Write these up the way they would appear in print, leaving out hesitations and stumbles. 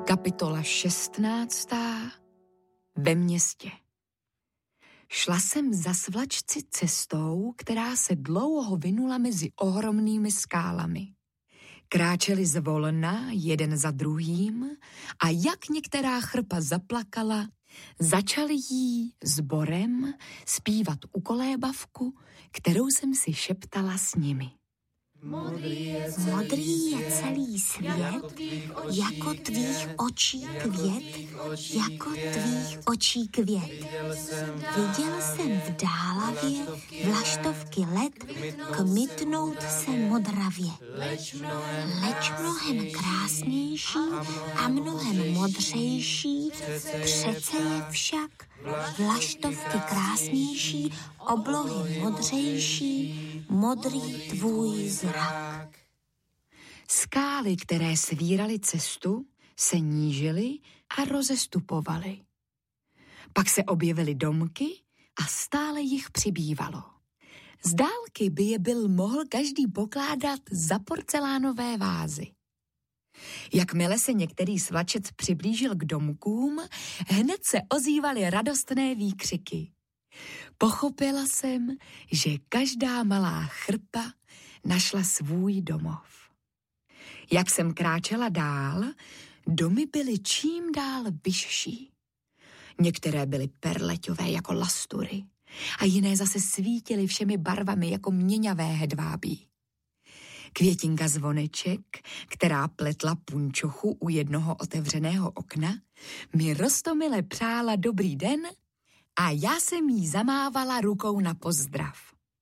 Kapitola 16. Ve městě. Šla jsem za svlačci cestou, která se dlouho vinula mezi ohromnými skálami. Kráčeli zvolna jeden za druhým a jak některá chrpa zaplakala, začali jí sborem zpívat ukolébavku, kterou jsem si šeptala s nimi. Modrý je celý svět, jako tvých očí květ, jako tvých očí květ. Viděl jsem v dálavě vlaštovky let, kmitnout se modravě. Leč mnohem krásnější a mnohem modřejší, přece je však vlaštovky krásnější, oblohy modřejší, modrý tvůj zrak. Skály, které svíraly cestu, se nížily a rozestupovaly. Pak se objevily domky a stále jich přibývalo. Z dálky by je byl mohl každý pokládat za porcelánové vázy. Jakmile se některý svlačec přiblížil k domkům, hned se ozývaly radostné výkřiky. Pochopila jsem, že každá malá chrpa našla svůj domov. Jak jsem kráčela dál, domy byly čím dál vyšší. Některé byly perleťové jako lastury a jiné zase svítily všemi barvami jako měňavé hedvábí. Květinka Zvoneček, která pletla punčochu u jednoho otevřeného okna, mi roztomile přála dobrý den a já jsem jí zamávala rukou na pozdrav.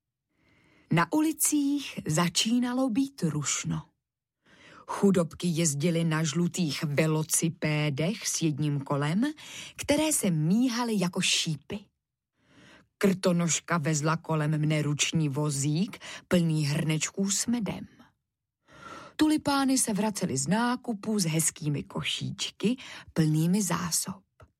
Na ulicích začínalo být rušno. Chudobky jezdily na žlutých velocipédech s jedním kolem, které se míhaly jako šípy. Krtonožka vezla kolem mne ruční vozík plný hrnečků s medem. Tulipány se vracely z nákupu s hezkými košíčky plnými zásob.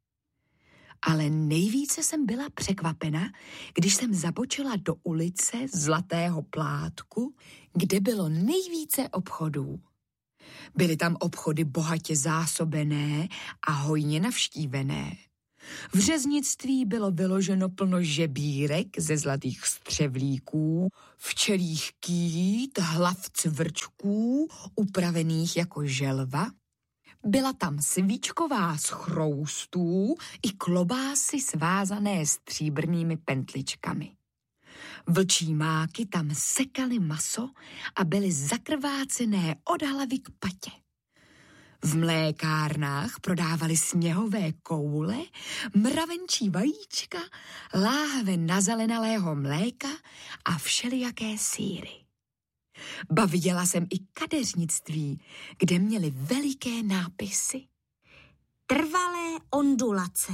Ale nejvíce jsem byla překvapena, když jsem zabočila do ulice Zlatého Plátku, kde bylo nejvíce obchodů. Byly tam obchody bohatě zásobené a hojně navštívené. V řeznictví bylo vyloženo plno žebírek ze zlatých střevlíků, včelích kýt, hlav cvrčků, upravených jako želva. Byla tam svíčková z chroustů i klobásy svázané stříbrnými pentličkami. Vlčí máky tam sekaly maso a byly zakrvácené od hlavy k patě. V mlékárnách prodávali sněhové koule, mravenčí vajíčka, láhve nazelenalého mléka a všelijaké sýry. Ba viděla jsem i kadeřnictví, kde měli veliké nápisy. Trvalé ondulace.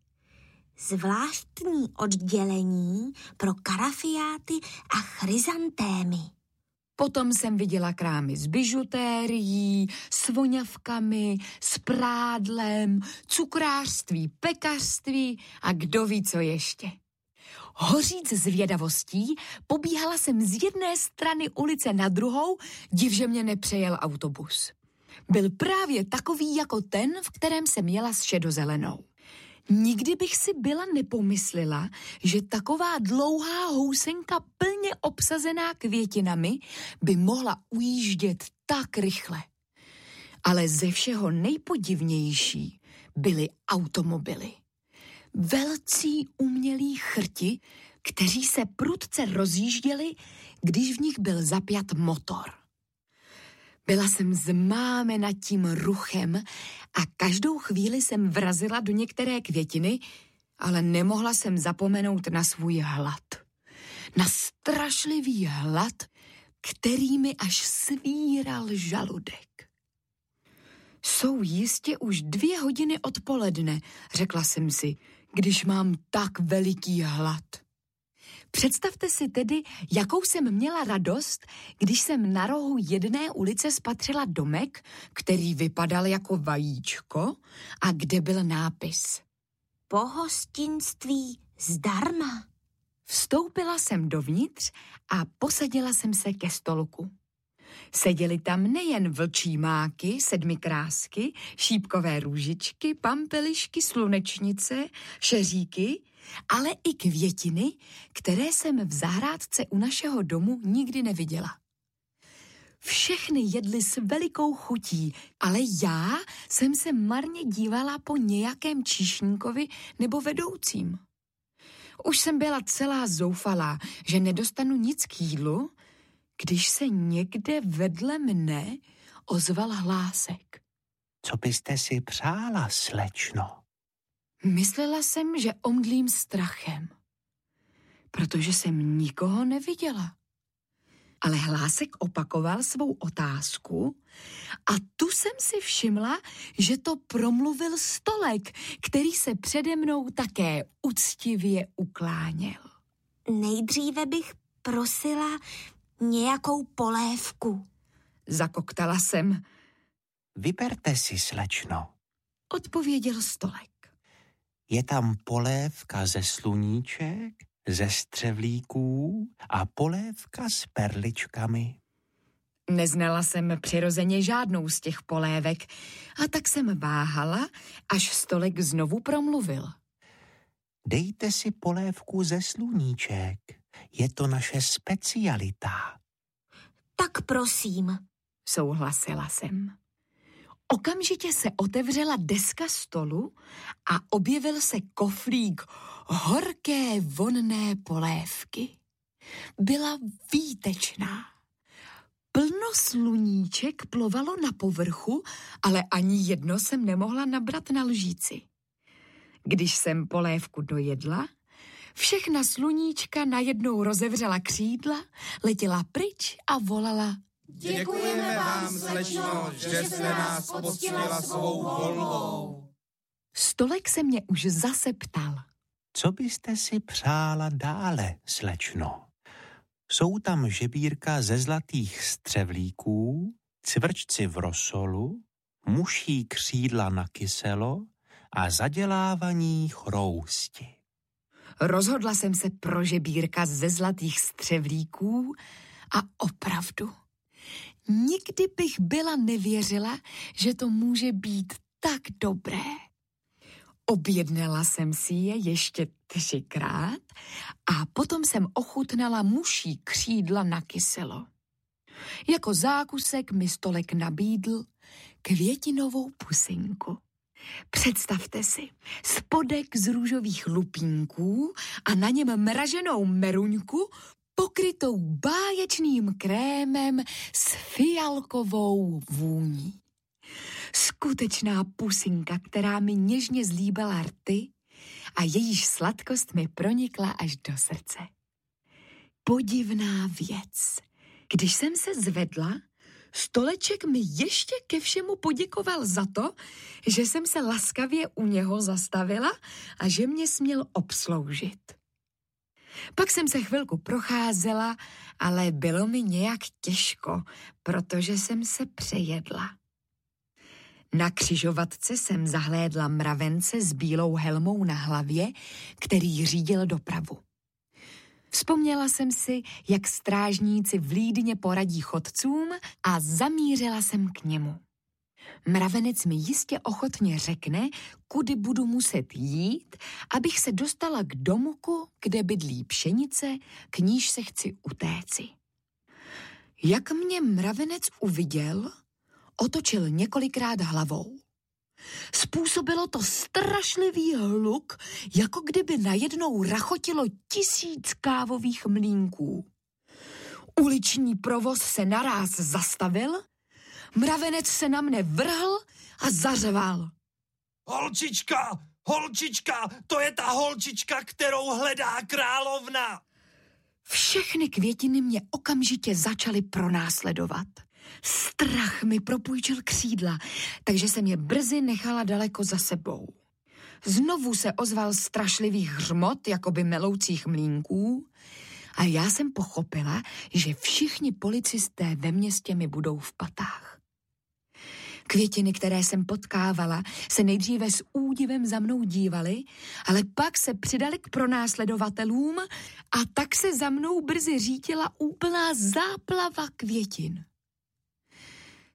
Zvláštní oddělení pro karafiáty a chryzantémy. Potom jsem viděla krámy s bižutérií, s voňavkami, s prádlem, cukrářství, pekařství a kdo ví, co ještě. Hoříc zvědavostí, pobíhala jsem z jedné strany ulice na druhou, div, že mě nepřejel autobus. Byl právě takový jako ten, v kterém jsem jela s šedozelenou. Nikdy bych si byla nepomyslela, že taková dlouhá housenka plně obsazená květinami by mohla ujíždět tak rychle. Ale ze všeho nejpodivnější byly automobily. Velcí umělí chrti, kteří se prudce rozjížděli, když v nich byl zapjat motor. Byla jsem zmámena tím ruchem a každou chvíli jsem vrazila do některé květiny, ale nemohla jsem zapomenout na svůj hlad. Na strašlivý hlad, který mi až svíral žaludek. Jsou jistě už 2 hodiny odpoledne, řekla jsem si, když mám tak veliký hlad. Představte si tedy, jakou jsem měla radost, když jsem na rohu jedné ulice spatřila domek, který vypadal jako vajíčko a kde byl nápis. Pohostinství zdarma. Vstoupila jsem dovnitř a posadila jsem se ke stolku. Seděly tam nejen vlčí máky, sedmikrásky, šípkové růžičky, pampelišky, slunečnice, šeříky, ale i květiny, které jsem v zahrádce u našeho domu nikdy neviděla. Všechny jedly s velikou chutí, ale já jsem se marně dívala po nějakém číšníkovi nebo vedoucím. Už jsem byla celá zoufalá, že nedostanu nic k jídlu, když se někde vedle mne ozval hlásek. Co byste si přála, slečno? Myslela jsem, že omdlím strachem, protože jsem nikoho neviděla. Ale hlásek opakoval svou otázku a tu jsem si všimla, že to promluvil stolek, který se přede mnou také uctivě ukláněl. Nejdříve bych prosila nějakou polévku. Zakoktala jsem. Vyberte si, slečno. Odpověděl stolek. Je tam polévka ze sluníček, ze střevlíků a polévka s perličkami. Neznala jsem přirozeně žádnou z těch polévek a tak jsem váhala, až stolek znovu promluvil. Dejte si polévku ze sluníček. Je to naše specialita. Tak prosím. Souhlasila jsem. Okamžitě se otevřela deska stolu a objevil se koflík horké vonné polévky. Byla výtečná. Plno sluníček plovalo na povrchu, ale ani jedno jsem nemohla nabrat na lžíci. Když jsem polévku dojedla, všechna sluníčka najednou rozevřela křídla, letěla pryč a volala: Děkujeme vám, slečno, že jste nás poctila svou volbou. Stolek se mě už zase ptal. Co byste si přála dále, slečno? Jsou tam žebírka ze zlatých střevlíků, cvrčci v rosolu, muší křídla na kyselo a zadělávaní chrousti. Rozhodla jsem se pro žebírka ze zlatých střevlíků a opravdu, nikdy bych byla nevěřila, že to může být tak dobré. Objednala jsem si je ještě 3krát a potom jsem ochutnala muší křídla na kyselo. Jako zákusek mi stolek nabídl květinovou pusinku. Představte si, spodek z růžových lupínků a na něm mraženou meruňku pokrytou báječným krémem s fialkovou vůní. Skutečná pusinka, která mi něžně zlíbala rty a jejíž sladkost mi pronikla až do srdce. Podivná věc. Když jsem se zvedla, stoleček mi ještě ke všemu poděkoval za to, že jsem se laskavě u něho zastavila a že mě směl obsloužit. Pak jsem se chvilku procházela, ale bylo mi nějak těžko, protože jsem se přejedla. Na křižovatce jsem zahlédla mravence s bílou helmou na hlavě, který řídil dopravu. Vzpomněla jsem si, jak strážníci vlídně poradí chodcům a zamířila jsem k němu. Mravenec mi jistě ochotně řekne, kudy budu muset jít, abych se dostala k domku, kde bydlí pšenice, k níž se chci utéci. Jak mě mravenec uviděl, otočil několikrát hlavou. Způsobilo to strašlivý hluk, jako kdyby najednou rachotilo 1000 kávových mlýnků. Uliční provoz se naráz zastavil, mravenec se na mne vrhl a zařval. Holčička, holčička, to je ta holčička, kterou hledá královna. Všechny květiny mě okamžitě začaly pronásledovat. Strach mi propůjčil křídla, takže jsem je brzy nechala daleko za sebou. Znovu se ozval strašlivý hřmot, jakoby meloucích mlýnků, a já jsem pochopila, že všichni policisté ve městě mi budou v patách. Květiny, které jsem potkávala, se nejdříve s údivem za mnou dívaly, ale pak se přidali k pronásledovatelům a tak se za mnou brzy řítila úplná záplava květin.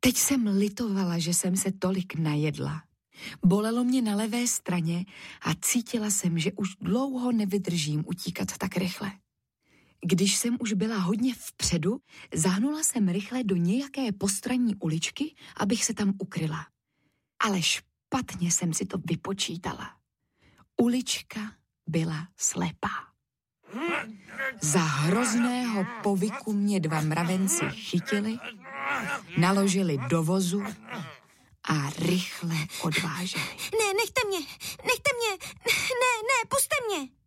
Teď jsem litovala, že jsem se tolik najedla. Bolelo mě na levé straně a cítila jsem, že už dlouho nevydržím utíkat tak rychle. Když jsem už byla hodně vpředu, zahnula jsem rychle do nějaké postranní uličky, abych se tam ukryla. Ale špatně jsem si to vypočítala. Ulička byla slepá. Za hrozného povyku mě 2 mravenci chytili, naložili do vozu a rychle odváželi. Ne, nechte mě, ne, puste mě.